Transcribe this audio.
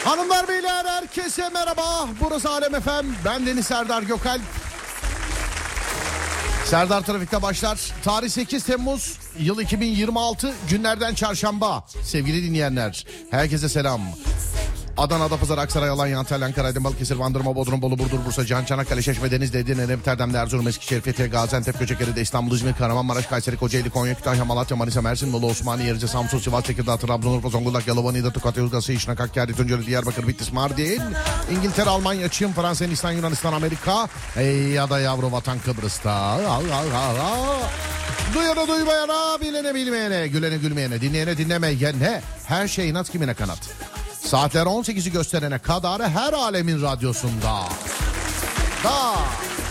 Hanımlar beyler herkese merhaba. Burası Alem FM. Ben Deniz Serdar Gökalp. Serdar Trafik'te başlar. Tarih 8 Temmuz, yıl 2026, günlerden çarşamba. Sevgili dinleyenler, herkese selam. Adana, Adapazarı, Aksaray, Alanya, Antalya, Ankara, Aydın, Balıkesir, Bandırma, Bodrum, Bolu, Burdur, Bursa, Can, Çanakkale, Çeşme, Denizli, Edirne, Nepterdem, Erzurum, Eskişehir, Fethiye, Gaziantep, Göcekeri'de, İstanbul, İzmir, Kahramanmaraş, Kayseri, Kocaeli, Konya, Kütahya, Malatya, Manisa, Mersin, Bolu, Osmaniye, Yerice, Samsun, Sivas, Tekirdağ, Trabzon, Urfa, Zonguldak, Yalova, Niğde, Tokat, Yozgat, İşnak, Hakkari, Tunceli, Diyarbakır, Bitlis, Mardin, İngiltere, Almanya, Çin, Fransa, Hindistan, Yunanistan, Amerika ya da yavru vatan Kıbrıs'ta. Duyana duymayana, bilene bilmeyene, gülene gülmeyene, dinleyene dinlemeyene, her şey inat kimine kanat. Saatler 18'i gösterene kadar her alemin radyosunda.